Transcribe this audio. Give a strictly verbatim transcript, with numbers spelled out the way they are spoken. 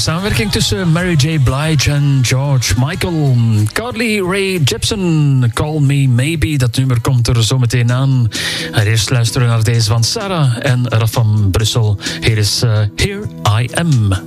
samenwerking tussen Mary J. Blige en George Michael. Carly Rae Jepsen, Call Me Maybe. Dat nummer komt er zo meteen aan. En eerst luisteren naar deze van Sarah en Raf van Brussel. Hier is uh, Here I Am.